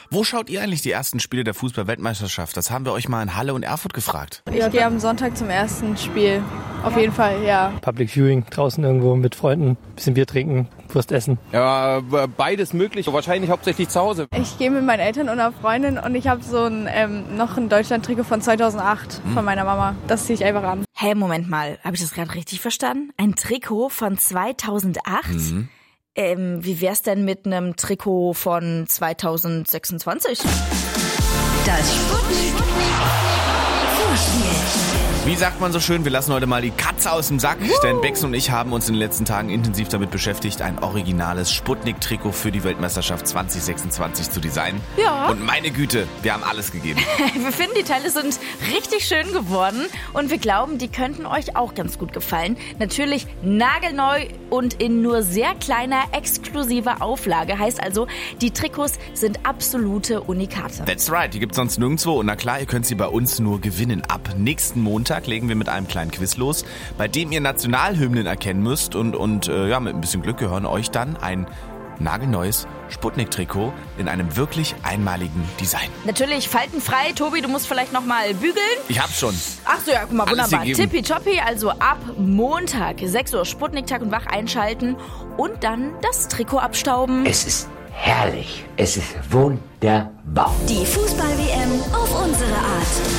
Wo schaut ihr eigentlich die ersten Spiele der Fußball-Weltmeisterschaft? Das haben wir euch mal in Halle und Erfurt gefragt. Ich gehe am Sonntag zum ersten Spiel. Auf jeden Fall, ja. Public Viewing, draußen irgendwo mit Freunden, bisschen Bier trinken, Wurst essen. Ja, beides möglich, wahrscheinlich hauptsächlich zu Hause. Ich gehe mit meinen Eltern und einer Freundin und ich habe so noch ein Deutschland-Trikot von 2008 von meiner Mama. Das ziehe ich einfach an. Hey, Moment mal, habe ich das gerade richtig verstanden? Ein Trikot von 2008? Wie wär's denn mit einem Trikot von 2026? Das Sputnik Vorspiel. Wie sagt man so schön, wir lassen heute mal die Katze aus dem Sack, denn Bex und ich haben uns in den letzten Tagen intensiv damit beschäftigt, ein originales Sputnik-Trikot für die Weltmeisterschaft 2026 zu designen. Ja. Und meine Güte, wir haben alles gegeben. Wir finden, die Teile sind richtig schön geworden und wir glauben, die könnten euch auch ganz gut gefallen. Natürlich nagelneu und in nur sehr kleiner, exklusiver Auflage. Heißt also, die Trikots sind absolute Unikate. That's right, die gibt's sonst nirgendwo und na klar, ihr könnt sie bei uns nur gewinnen. Ab nächsten Montag legen wir mit einem kleinen Quiz los, bei dem ihr Nationalhymnen erkennen müsst und mit ein bisschen Glück gehören euch dann ein nagelneues Sputnik-Trikot in einem wirklich einmaligen Design. Natürlich faltenfrei. Tobi, du musst vielleicht nochmal bügeln. Ich hab's schon. Ach so, ja, guck mal, Alles wunderbar. gegeben. Tippitoppi, also ab Montag, 6 Uhr, Sputnik Tag und Wach einschalten und dann das Trikot abstauben. Es ist herrlich. Es ist wunderbar. Die Fußball-WM auf unsere Art.